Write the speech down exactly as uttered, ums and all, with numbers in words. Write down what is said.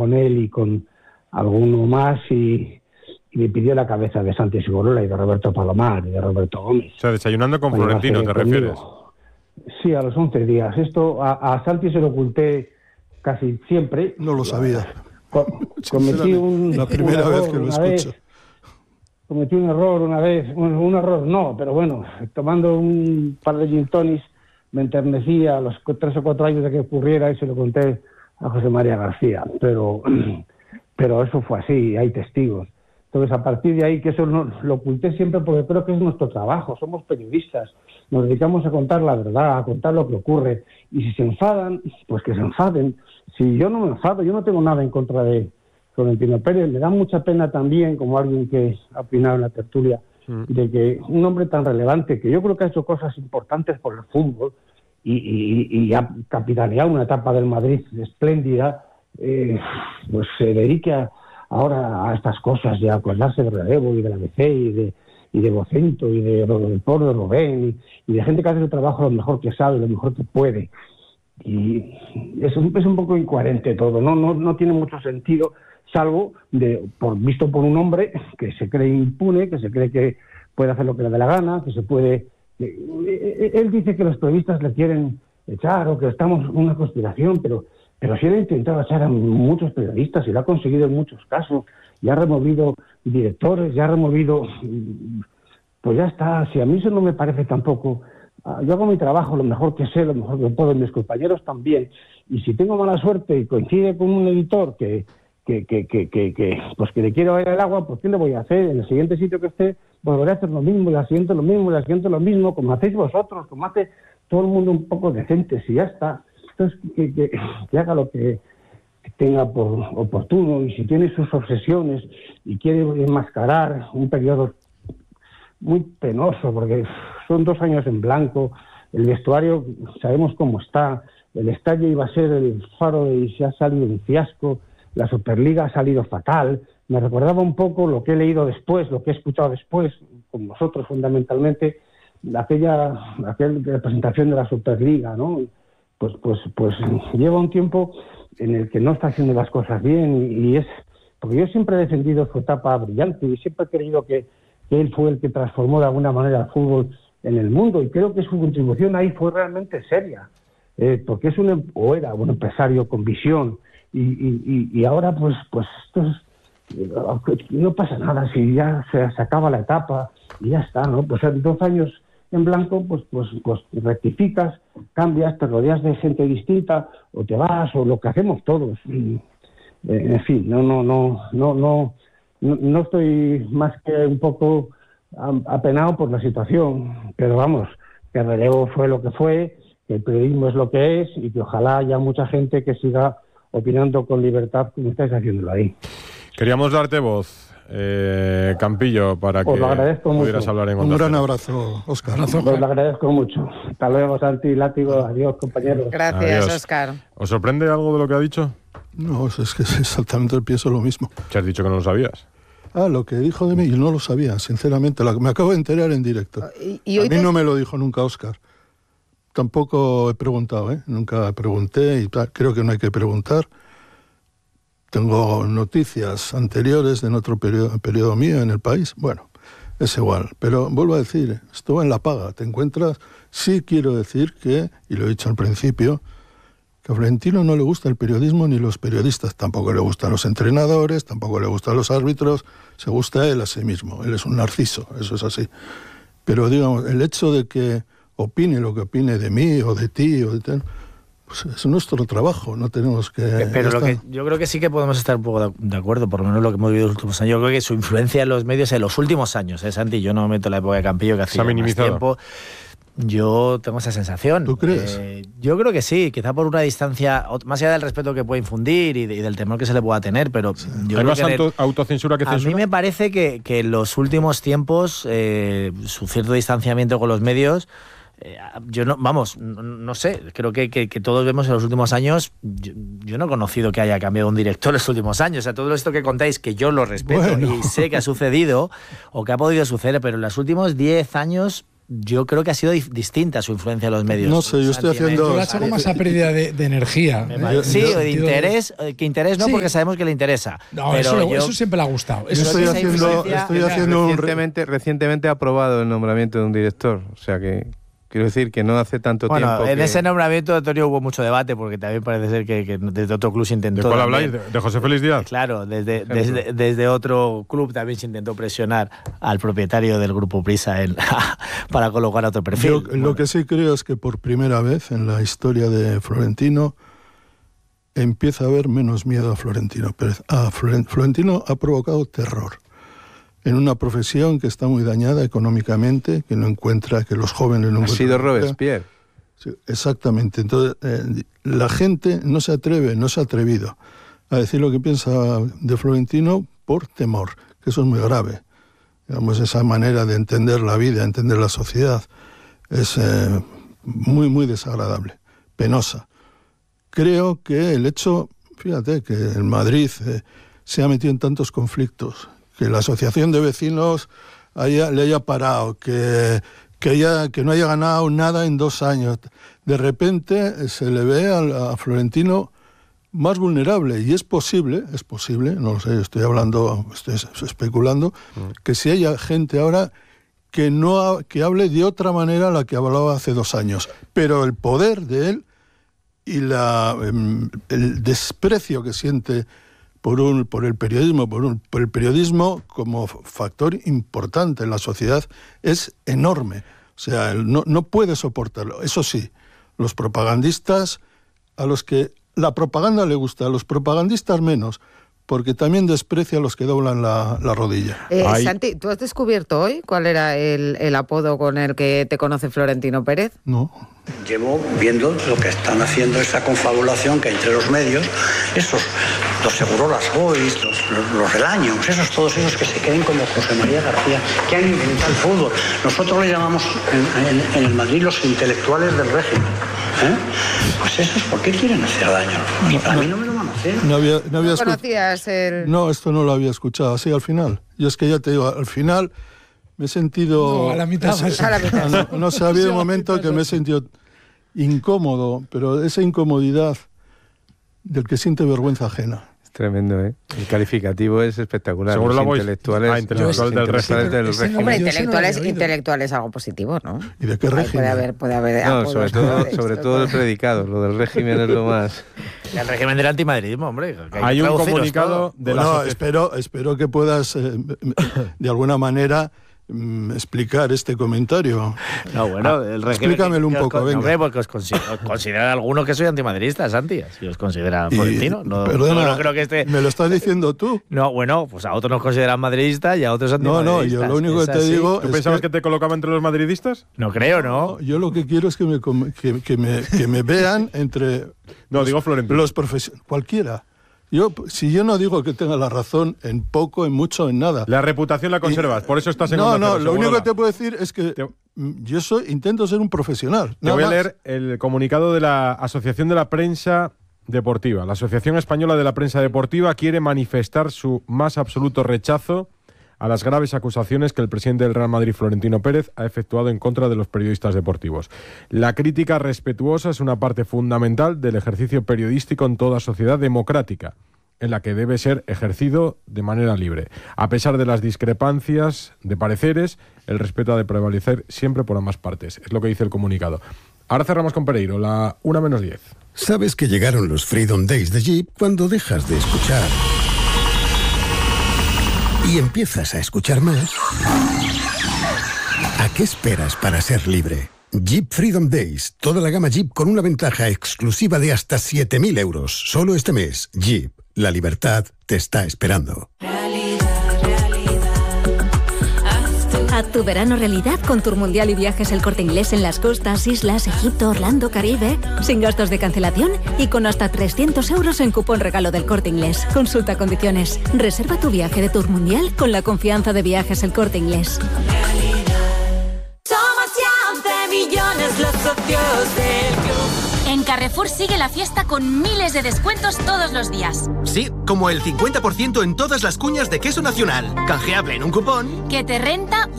con él y con alguno más y, y me pidió la cabeza de Santi Segurola y de Roberto Palomar y de Roberto Gómez. O sea, desayunando con Florentino, ¿te refieres? Sí, a los once días. Esto a, a Santi se lo oculté casi siempre. No lo sabía. Co cometí un, la primera un vez que lo escucho. Vez, cometí un error una vez, un, un error no, pero bueno, tomando un par de gin tonics me enternecí a los tres o cuatro años de que ocurriera y se lo conté a José María García, pero, pero eso fue así, hay testigos. Entonces, a partir de ahí, que eso no, lo oculté siempre porque creo que es nuestro trabajo, somos periodistas, nos dedicamos a contar la verdad, a contar lo que ocurre, y si se enfadan, pues que se enfaden. Si yo no me enfado, yo no tengo nada en contra de Florentino Pérez, me da mucha pena también, como alguien que ha opinado en la tertulia, mm. de que un hombre tan relevante, que yo creo que ha hecho cosas importantes por el fútbol, y, y, y ha capitaneado una etapa del Madrid espléndida, eh, pues se dedique a ahora a estas cosas, de acordarse de Relevo y de la B C y de, y de Vocento y de Rodolfo, de Rubén y, y de gente que hace su trabajo lo mejor que sabe, lo mejor que puede. Y es un, es un poco incoherente todo, ¿no? No, no tiene mucho sentido, salvo de por visto por un hombre que se cree impune, que se cree que puede hacer lo que le dé la gana, que se puede... Que, él dice que los periodistas le quieren echar o que estamos en una conspiración, pero... Pero sí él ha intentado echar a muchos periodistas y lo ha conseguido en muchos casos. Ya ha removido directores, ya ha removido... Pues ya está. Si a mí eso no me parece tampoco... Yo hago mi trabajo lo mejor que sé, lo mejor que puedo, mis compañeros también. Y si tengo mala suerte y coincide con un editor que, que, que, que, que, que, pues que le quiero bailar el agua, pues ¿qué le voy a hacer? En el siguiente sitio que esté, volveré a hacer lo mismo, y al siguiente lo mismo, y al siguiente lo mismo, como hacéis vosotros, como hace todo el mundo un poco decente, si ya está. Entonces, que, que, que haga lo que tenga por oportuno, y si tiene sus obsesiones y quiere enmascarar un periodo muy penoso, porque son dos años en blanco, el vestuario sabemos cómo está, el estadio iba a ser el faro y se ha salido un fiasco, la Superliga ha salido fatal, me recordaba un poco lo que he leído después, lo que he escuchado después, con vosotros fundamentalmente, aquella, aquella representación de la Superliga, ¿no? Pues, pues, pues lleva un tiempo en el que no está haciendo las cosas bien y, y es porque yo siempre he defendido su etapa brillante y siempre he creído que, que él fue el que transformó de alguna manera el fútbol en el mundo y creo que su contribución ahí fue realmente seria, eh, porque es un o era un empresario con visión y, y, y ahora pues pues esto es, no pasa nada si ya se, se acaba la etapa y ya está, ¿no? Pues en dos años en blanco, pues, pues, pues rectificas, cambias, te rodeas de gente distinta, o te vas, o lo que hacemos todos. Y, eh, en fin, no, no, no, no, no, no, no estoy más que un poco apenado por la situación, pero vamos, que el Relevo fue lo que fue, que el periodismo es lo que es, y que ojalá haya mucha gente que siga opinando con libertad como estáis haciéndolo ahí. Queríamos darte voz. Eh, Campillo, para Os que lo agradezco pudieras mucho. hablar en Un Onda gran Cero. abrazo, Óscar. Os lo agradezco mucho. Hasta luego, Santi, Látigo. Adiós, compañeros. Gracias, Adiós. Óscar. ¿Os sorprende algo de lo que ha dicho? No, es que exactamente pienso lo mismo. Que has dicho que no lo sabías. Ah, lo que dijo de mí, yo no lo sabía, sinceramente. Me acabo de enterar en directo. ¿Y, y hoy a mí te... no me lo dijo nunca Óscar. Tampoco he preguntado, ¿eh? Nunca pregunté y tal. Creo que no hay que preguntar. Tengo noticias anteriores en otro periodo, periodo mío en el país. Bueno, es igual. Pero vuelvo a decir, estuvo en la paga. Te encuentras... Sí quiero decir que, y lo he dicho al principio, que a Florentino no le gusta el periodismo ni los periodistas. Tampoco le gustan los entrenadores, tampoco le gustan los árbitros. Se gusta él a sí mismo. Él es un narciso, eso es así. Pero, digamos, el hecho de que opine lo que opine de mí o de ti o de tal... Pues es nuestro trabajo, no tenemos que... Pero lo que yo creo que sí que podemos estar un poco de acuerdo, por lo menos lo que hemos vivido en los últimos años. Yo creo que su influencia en los medios en los últimos años, ¿eh, Santi? Yo no me meto en la época de Campillo, que hacía más tiempo. Yo tengo esa sensación. ¿Tú crees? Eh, yo creo que sí, quizá por una distancia, más allá del respeto que puede infundir y, de, y del temor que se le pueda tener, pero... Sí. Yo ¿Hay creo más que auto, autocensura que censura? A mí me parece que, que en los últimos tiempos eh, su cierto distanciamiento con los medios... Yo no, vamos, no, no sé, creo que, que, que todos vemos en los últimos años, yo, yo no he conocido que haya cambiado un director en los últimos años, o sea, todo esto que contáis, que yo lo respeto bueno. y sé que ha sucedido o que ha podido suceder, pero en los últimos diez años yo creo que ha sido distinta su influencia en los medios. No sé, yo estoy Santi, haciendo... Yo la saco más a pérdida de, de energía. ¿eh? Sí, o de interés, que interés no, sí. Porque sabemos que le interesa. No, pero eso, yo, eso siempre le ha gustado. Eso yo estoy haciendo, influencia, estoy haciendo recientemente, un... recientemente ha aprobado el nombramiento de un director, o sea que... Quiero decir que no hace tanto bueno, tiempo en que... ese nombramiento, Antonio, hubo mucho debate, porque también parece ser que, que desde otro club se intentó... ¿De cuál también, habláis? ¿De, ¿De José Félix Díaz? Claro, desde, desde, desde otro club también se intentó presionar al propietario del Grupo Prisa en, para colocar otro perfil. Yo, bueno. Lo que sí creo es que por primera vez en la historia de Florentino empieza a haber menos miedo a Florentino Pérez. A Florentino ha provocado terror en una profesión que está muy dañada económicamente, que no encuentra, que los jóvenes no encuentran. Ha sido Robespierre. Sí, exactamente. Entonces, eh, la gente no se atreve, no se ha atrevido a decir lo que piensa de Florentino por temor, que eso es muy grave. Digamos, esa manera de entender la vida, entender la sociedad, es eh, muy, muy desagradable, penosa. Creo que el hecho, fíjate, que en Madrid eh, se ha metido en tantos conflictos, que la asociación de vecinos haya, le haya parado, que, que, haya, que no haya ganado nada en dos años. De repente se le ve a, a Florentino más vulnerable, y es posible, es posible, no lo sé, estoy hablando, estoy especulando, que si haya gente ahora que, no ha, que hable de otra manera a la que hablaba hace dos años. Pero el poder de él y la, el desprecio que siente por un por el periodismo, por, un, por el periodismo como factor importante en la sociedad es enorme. O sea, no, no puede soportarlo. Eso sí, los propagandistas, a los que la propaganda le gusta, a los propagandistas menos, porque también desprecia a los que doblan la, la rodilla. Eh, Santi, ¿tú has descubierto hoy cuál era el, el apodo con el que te conoce Florentino Pérez? No. Llevo viendo lo que están haciendo, esa confabulación que hay entre los medios, esos, los Segurolas Boys, los, los, los Relaños, esos, todos esos que se creen como José María García, que han inventado el fútbol. Nosotros le llamamos en, en, en el Madrid los intelectuales del régimen. ¿Eh? Pues esos, ¿por qué quieren hacer daño? Pues a mí no me lo van a hacer. No, había, no, había ¿No conocías el...? No, esto no lo había escuchado, así al final. Yo es que ya te digo, al final me he sentido... No, a la mitad. Ese, a la mitad. No, no sé, ha habido un momento que me he sentido incómodo, pero esa incomodidad del que siente vergüenza ajena. Tremendo, ¿eh? El calificativo es espectacular. Seguro los la intelectuales, ah, intelectual del régimen. del régimen. Hombre, intelectuales, intelectuales es algo positivo, ¿no? ¿Y de qué régimen? Puede haber, puede haber no, sobre todo, sobre todo el predicado. Lo del régimen es lo más... El régimen del antimadridismo, hombre. Hay un comunicado de la bueno, asociación. espero, espero que puedas, eh, de alguna manera... explicar este comentario. No, bueno, el régimen, explícamelo un poco, venga. Hombre, porque os, considera, os consideran algunos que soy antimadridista, Santi, si os consideran florentino. No, perdona, no creo que este... ¿me lo estás diciendo tú? No, bueno, pues a otros nos consideran madridistas y a otros antimadridistas. No, no, yo lo único que te así. digo... ¿Tú es pensabas que, que te colocaba entre los madridistas? No creo, ¿no? Yo lo que quiero es que me, que, que me, que me vean entre... No, los, digo Florentino. Los profesionales, cualquiera. Yo, si yo no digo que tenga la razón en poco, en mucho, en nada. La reputación la conservas, y, por eso estás en No, Onda no, Cero, lo único la... que te puedo decir es que te... yo soy, intento ser un profesional. Te voy a leer el comunicado de la Asociación de la Prensa Deportiva. La Asociación Española de la Prensa Deportiva quiere manifestar su más absoluto rechazo a las graves acusaciones que el presidente del Real Madrid, Florentino Pérez, ha efectuado en contra de los periodistas deportivos. La crítica respetuosa es una parte fundamental del ejercicio periodístico en toda sociedad democrática, en la que debe ser ejercido de manera libre. A pesar de las discrepancias de pareceres, el respeto ha de prevalecer siempre por ambas partes. Es lo que dice el comunicado. Ahora cerramos con Pereiro, la una menos diez. Sabes que llegaron los Freedom Days de Jeep cuando dejas de escuchar y empiezas a escuchar más. ¿A qué esperas para ser libre? Jeep Freedom Days. Toda la gama Jeep con una ventaja exclusiva de hasta siete mil euros. Solo este mes. Jeep. La libertad te está esperando. Haz tu verano realidad con Tour Mundial y Viajes El Corte Inglés en las costas, islas, Egipto, Orlando, Caribe. Sin gastos de cancelación y con hasta trescientos euros en cupón regalo del Corte Inglés. Consulta condiciones. Reserva tu viaje de Tour Mundial con la confianza de Viajes El Corte Inglés. Somos ya once millones los socios del club. En Carrefour sigue la fiesta con miles de descuentos todos los días. Sí, como el cincuenta por ciento en todas las cuñas de queso nacional. Canjeable en un cupón que te renta